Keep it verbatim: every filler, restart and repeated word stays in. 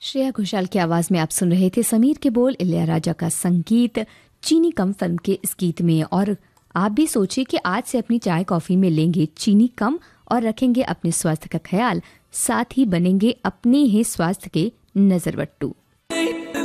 श्रेया घोषाल की आवाज में आप सुन रहे थे समीर के बोल, इलैयाराजा का संगीत चीनी कम फिल्म के इस गीत में। और आप भी सोचिए कि आज से अपनी चाय कॉफी में लेंगे चीनी कम और रखेंगे अपने स्वास्थ्य का ख्याल, साथ ही बनेंगे अपने ही स्वास्थ्य के नजरवट्टू।